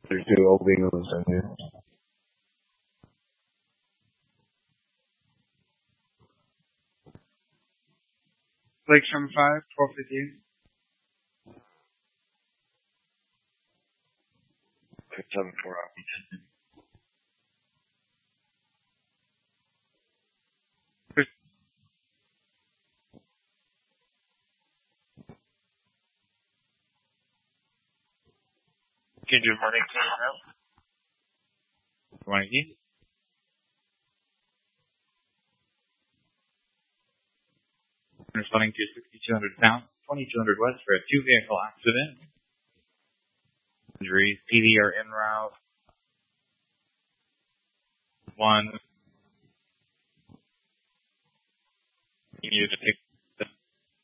There's two old Bengals in here. Lake Shore 5, 12:58. Put 7-4 out. Can you do morning team now? Morning team. Responding to 6200 pounds, 2200 west for a two-vehicle accident. Injuries, PD are en route. One. You need to take